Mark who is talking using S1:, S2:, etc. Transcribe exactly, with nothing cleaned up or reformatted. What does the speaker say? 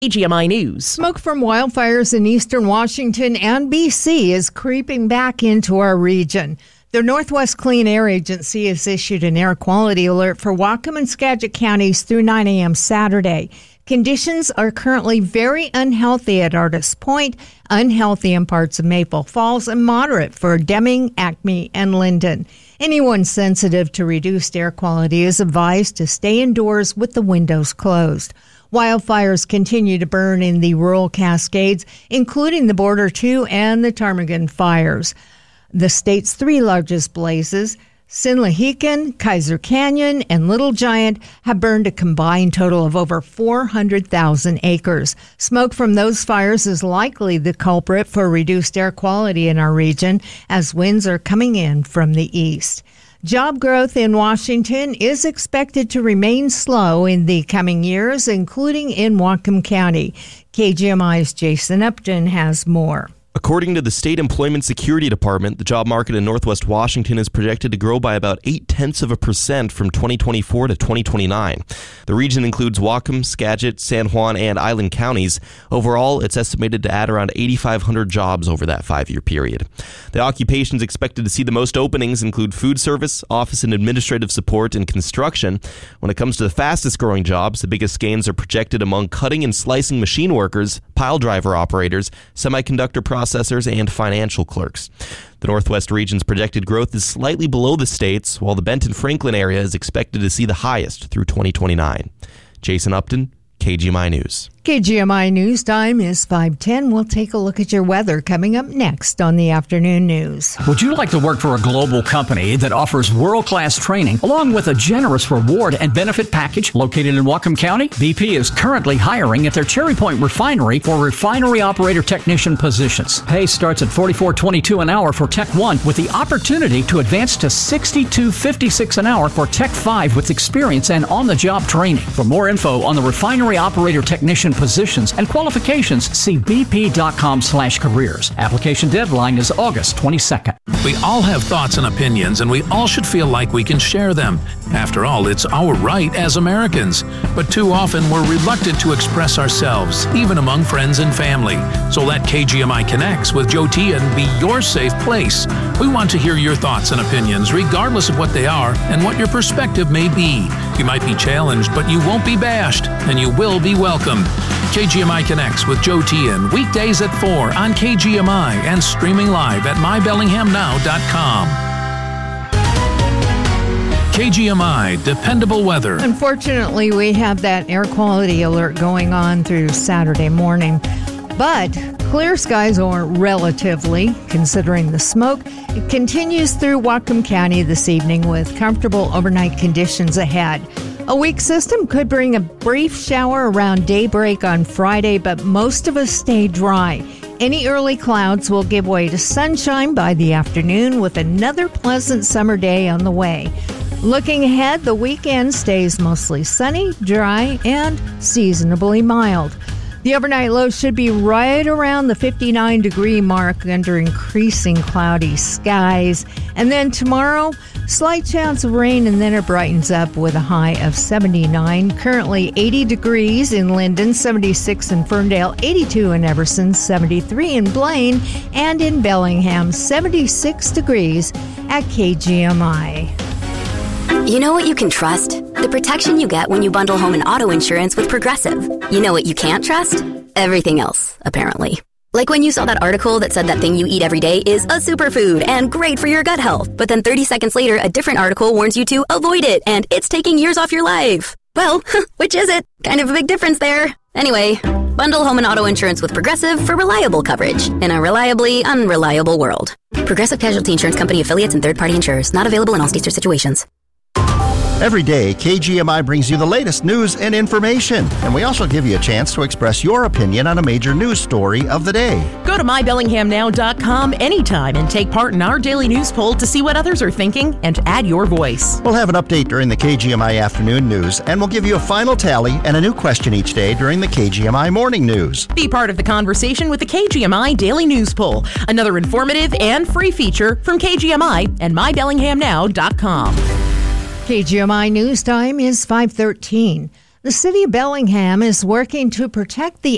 S1: K G M I News.
S2: Smoke from wildfires in eastern Washington and B C is creeping back into our region. The Northwest Clean Air Agency has issued an air quality alert for Whatcom and Skagit counties through nine a.m. Saturday. Conditions are currently very unhealthy at Artist Point, unhealthy in parts of Maple Falls, and moderate for Deming, Acme, and Linden. Anyone sensitive to reduced air quality is advised to stay indoors with the windows closed. Wildfires continue to burn in the rural Cascades, including the Border two and the Ptarmigan fires. The state's three largest blazes, Sinlahican, Kaiser Canyon, and Little Giant, have burned a combined total of over four hundred thousand acres. Smoke from those fires is likely the culprit for reduced air quality in our region, as winds are coming in from the east. Job growth in Washington is expected to remain slow in the coming years, including in Whatcom County. K G M I's Jason Upton has more.
S3: According to the State Employment Security Department, the job market in Northwest Washington is projected to grow by about eight tenths of a percent from twenty twenty-four to twenty twenty-nine. The region includes Whatcom, Skagit, San Juan, and Island counties. Overall, it's estimated to add around eight thousand five hundred jobs over that five-year period. The occupations expected to see the most openings include food service, office and administrative support, and construction. When it comes to the fastest growing jobs, the biggest gains are projected among cutting and slicing machine workers, pile driver operators, semiconductor processors, and financial clerks. The Northwest region's projected growth is slightly below the state's, while the Benton-Franklin area is expected to see the highest through twenty twenty-nine. Jason Upton, K G M I News.
S2: K G M I News time is five ten. We'll take a look at your weather coming up next on the afternoon news.
S4: Would you like to work for a global company that offers world-class training along with a generous reward and benefit package located in Whatcom County? B P is currently hiring at their Cherry Point refinery for refinery operator technician positions. Pay starts at forty-four twenty-two an hour for Tech one with the opportunity to advance to sixty-two fifty-six an hour for Tech five with experience and on-the-job training. For more info on the refinery operator technician positions and qualifications, see bp.com slash careers. Application deadline is August twenty-second.
S5: We all have thoughts and opinions, and we all should feel like we can share them. After all, it's our right as Americans. But too often, we're reluctant to express ourselves, even among friends and family. So let K G M I Connects with Joe Tian be your safe place. We want to hear your thoughts and opinions, regardless of what they are and what your perspective may be. You might be challenged, but you won't be bashed, and you will be welcomed. K G M I Connects with Joe Tian, weekdays at four on K G M I and streaming live at my bellingham now dot com. K G M I, dependable weather.
S2: Unfortunately, we have that air quality alert going on through Saturday morning, but clear skies are relatively, considering the smoke. It continues through Whatcom County this evening with comfortable overnight conditions ahead. A weak system could bring a brief shower around daybreak on Friday, but most of us stay dry. Any early clouds will give way to sunshine by the afternoon with another pleasant summer day on the way. Looking ahead, the weekend stays mostly sunny, dry, and seasonably mild. The overnight low should be right around the fifty-nine degree mark under increasing cloudy skies. And then tomorrow, slight chance of rain, and then it brightens up with a high of seventy-nine. Currently eighty degrees in Linden, seventy-six in Ferndale, eighty-two in Everson, seventy-three in Blaine, and in Bellingham, seventy-six degrees at K G M I.
S6: You know what you can trust? The protection you get when you bundle home and auto insurance with Progressive. You know what you can't trust? Everything else, apparently. Like when you saw that article that said that thing you eat every day is a superfood and great for your gut health. But then thirty seconds later, a different article warns you to avoid it and it's taking years off your life. Well, which is it? Kind of a big difference there. Anyway, bundle home and auto insurance with Progressive for reliable coverage in a reliably unreliable world. Progressive Casualty Insurance Company affiliates and third-party insurers. Not available in all states or situations.
S7: Every day, K G M I brings you the latest news and information, and we also give you a chance to express your opinion on a major news story of the day.
S1: Go to my bellingham now dot com anytime and take part in our daily news poll to see what others are thinking and add your voice.
S7: We'll have an update during the K G M I afternoon news, and we'll give you a final tally and a new question each day during the K G M I morning news.
S1: Be part of the conversation with the K G M I Daily News Poll, another informative and free feature from K G M I and my bellingham now dot com.
S2: K G M I News time is five thirteen. The city of Bellingham is working to protect the